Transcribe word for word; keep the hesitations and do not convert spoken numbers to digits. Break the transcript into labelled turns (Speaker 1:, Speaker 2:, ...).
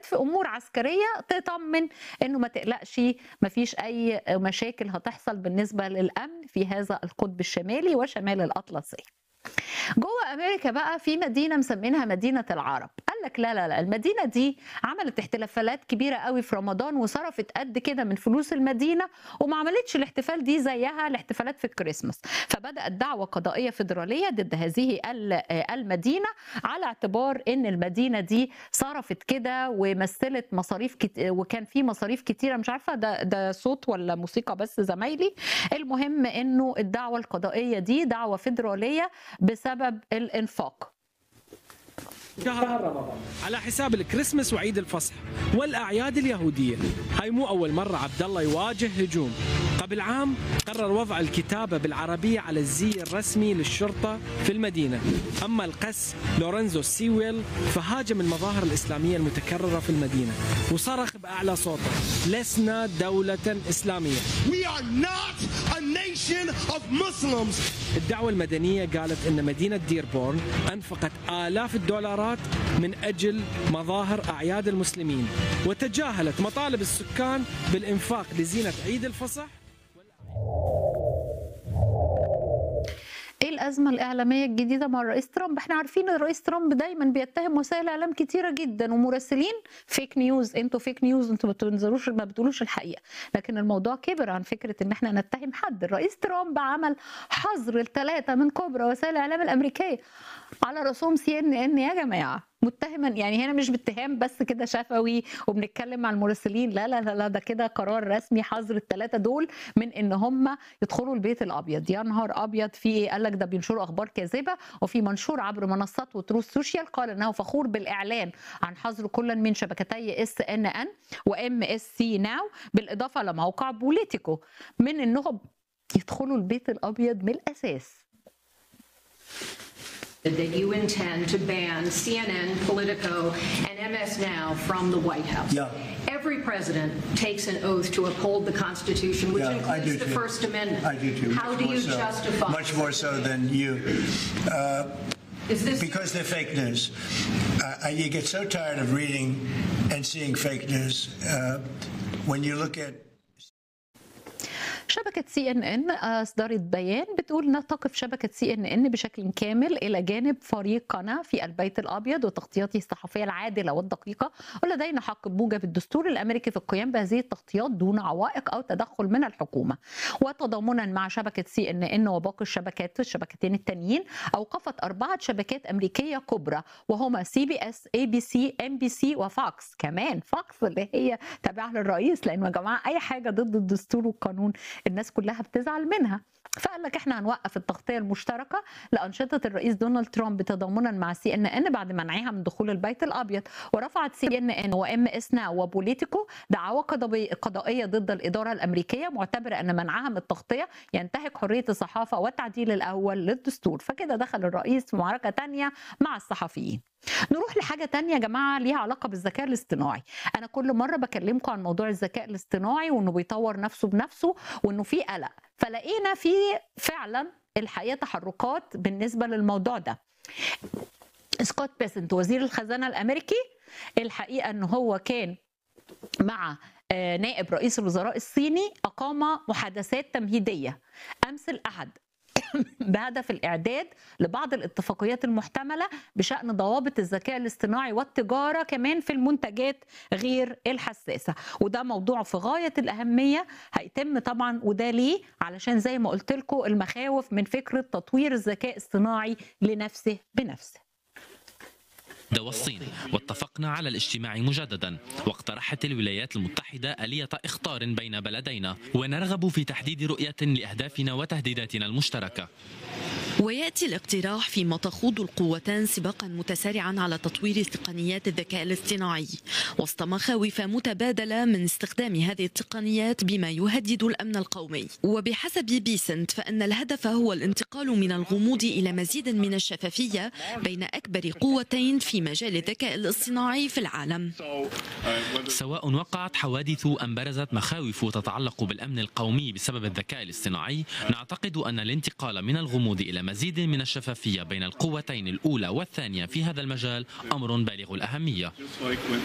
Speaker 1: تدخلات في امور عسكريه تطمن انه ما تقلقش، ما فيش اي مشاكل هتحصل بالنسبه للامن في هذا القطب الشمالي وشمال الاطلسي. جوه امريكا بقى في مدينه مسمينها مدينه العرب، قال لك لا لا لا المدينه دي عملت احتفالات كبيره قوي في رمضان وصرفت قد كده من فلوس المدينه وما عملتش الاحتفال دي زيها الاحتفالات في الكريسماس، فبدات دعوه قضائيه فيدراليه ضد هذه المدينه على اعتبار ان المدينه دي صرفت كده ومثلت مصاريف كت... وكان في مصاريف كتيره، مش عارفه ده ده صوت ولا موسيقى بس زمايلي. المهم انه الدعوه القضائيه دي دعوه فيدراليه بسبب الانفاق.
Speaker 2: شهر رمضان على حساب الكريسماس وعيد الفصح والاعياد اليهوديه، هاي مو اول مره عبد الله يواجه هجوم. قبل عام قرر وضع الكتابه بالعربيه على الزي الرسمي للشرطه في المدينه، اما القس لورينزو سيويل فهاجم المظاهر الاسلاميه المتكرره في المدينه وصرخ باعلى صوته: لسنا دوله اسلاميه.
Speaker 3: We are not a nation of Muslims.
Speaker 2: الدعوة المدنية قالت إن مدينة ديربورن أنفقت آلاف الدولارات من أجل مظاهر أعياد المسلمين وتجاهلت مطالب السكان بالإنفاق لزينة عيد الفصح.
Speaker 1: ايه الازمه الاعلاميه الجديده مع الرئيس ترامب؟ احنا عارفين ان الرئيس ترامب دايما بيتهم وسائل اعلام كتيره جدا ومراسلين فيك نيوز، انتوا فيك نيوز، انتوا ما بتنزلوش ما بتقولوش الحقيقه، لكن الموضوع كبر عن فكره ان احنا نتهم حد. الرئيس ترامب عمل حظر الثلاثه من كبرى وسائل الاعلام الامريكيه على رسوم سي ان ان يا جماعه، متهما يعني هنا مش باتهام بس كده شفوي وبنتكلم مع المراسلين، لا لا لا ده كده قرار رسمي حظر الثلاثه دول من ان هم يدخلوا البيت الابيض. يا نهار ابيض، في ايه؟ قال لك ده بينشروا اخبار كاذبه، وفي منشور عبر منصات وتروث سوشيال قال انه فخور بالاعلان عن حظر كل من شبكتي اس ان ان وام اس سي ناو بالاضافه لموقع بوليتيكو من انهم يدخلوا البيت الابيض من الاساس.
Speaker 4: That you intend to ban C N N, Politico, and M S Now from the White House.
Speaker 5: Yeah.
Speaker 4: Every president takes an oath to uphold the Constitution, which
Speaker 5: Yeah,
Speaker 4: includes the
Speaker 5: too.
Speaker 4: First Amendment.
Speaker 5: I do too.
Speaker 4: How
Speaker 5: Much
Speaker 4: do you
Speaker 5: so.
Speaker 4: justify?
Speaker 5: Much more so than you. Uh,
Speaker 4: Is this
Speaker 5: because they're fake news. Uh, you get so tired of reading and seeing fake news. Uh, when you look at
Speaker 1: شبكة سي ان ان أصدرت بيان بتقول أنها تقف شبكة سي ان ان بشكل كامل إلى جانب فريقنا في البيت الأبيض وتغطياته الصحفية العادلة والدقيقة، ولدينا حق بموجب الدستور الأمريكي في القيام بهذه التغطيات دون عوائق أو تدخل من الحكومة. وتضامنا مع شبكة سي ان ان وباقي الشبكات الشبكتين التانيين، أوقفت أربعة شبكات أمريكية كبرى وهما سي بي اس، اي بي سي، ام بي سي وفاكس. كمان فاكس اللي هي تابعة للرئيس، لأنه يا جماعة أي حاجة ضد الدستور والقانون الناس كلها بتزعل منها. فقال لك احنا هنوقف التغطيه المشتركه لانشطه الرئيس دونالد ترامب تضامنا مع سي ان ان بعد منعها من دخول البيت الابيض. ورفعت سي ان ان وام اس ناو وبوليتيكو دعاوى قضائيه ضد الاداره الامريكيه معتبره ان منعها من التغطيه ينتهك حريه الصحافه والتعديل الاول للدستور. فكده دخل الرئيس في معركه ثانيه مع الصحفيين. نروح لحاجة تانية يا جماعة ليها علاقة بالذكاء الاصطناعي. أنا كل مرة بكلمكم عن موضوع الذكاء الاصطناعي وإنه بيطور نفسه بنفسه وإنه في قلق، فلقينا في فعلا الحقيقة تحركات بالنسبة للموضوع ده. سكوت بيسنت وزير الخزانة الأمريكي الحقيقة إنه هو كان مع نائب رئيس الوزراء الصيني أقام محادثات تمهيدية أمس الأحد بهدف الإعداد لبعض الاتفاقيات المحتملة بشأن ضوابط الذكاء الاصطناعي والتجارة كمان في المنتجات غير الحساسة. وده موضوع في غاية الأهمية هيتم طبعا، وده ليه؟ علشان زي ما قلت لكم المخاوف من فكرة تطوير الذكاء الاصطناعي لنفسه بنفسه.
Speaker 6: والصين، واتفقنا على الاجتماع مجددا، واقترحت الولايات المتحدة آلية اختار بين بلدينا، ونرغب في تحديد رؤية لأهدافنا وتهديداتنا المشتركة.
Speaker 7: ويأتي الاقتراح فيما تخوض القوتان سباقا متسارعا على تطوير تقنيات الذكاء الاصطناعي وسط مخاوف متبادلة من استخدام هذه التقنيات بما يهدد الأمن القومي. وبحسب بيسنت فإن الهدف هو الانتقال من الغموض إلى مزيد من الشفافية بين أكبر قوتين في مجال الذكاء الاصطناعي في العالم.
Speaker 6: سواء وقعت حوادث أم برزت مخاوف تتعلق بالأمن القومي بسبب الذكاء الاصطناعي، نعتقد أن الانتقال من الغموض إلى مزيد من الشفافية بين القوتين الأولى والثانية في هذا المجال أمر بالغ الأهمية.